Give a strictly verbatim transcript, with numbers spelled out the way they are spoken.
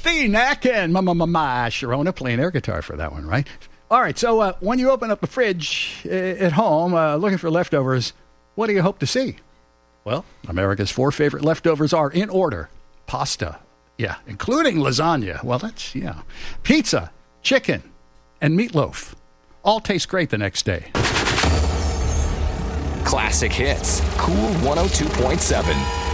Steve Nack and my, my, my, my Sharona playing air guitar for that one, right? All right, so uh, when you open up a fridge uh, at home uh, looking for leftovers, what do you hope to see? Well, America's four favorite leftovers are in order. Pasta, yeah, including lasagna. Well, that's, yeah. Pizza, chicken, and meatloaf. All taste great the next day. Classic hits. Cool one oh two point seven.